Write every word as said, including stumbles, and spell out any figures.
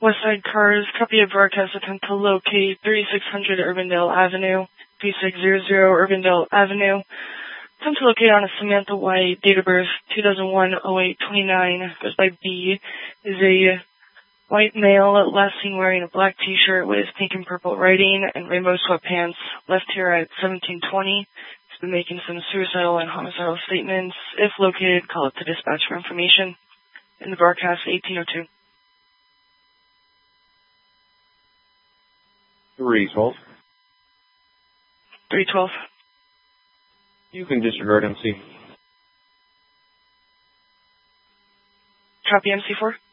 Westside Cars, copy of broadcast attempt to locate thirty-six hundred Urbandale Avenue, three six zero zero Urbandale Avenue. Attempt to locate on a Samantha White, date of birth two thousand one oh eight twenty-nine, goes by B, is a white male, last seen wearing a black t-shirt with pink and purple writing and rainbow sweatpants, left here at seventeen twenty. He's been making some suicidal and homicidal statements. If located, call up to dispatch for information. In the broadcast, eighteen oh two. three twelve. three twelve. You can disregard M C. Copy M C four.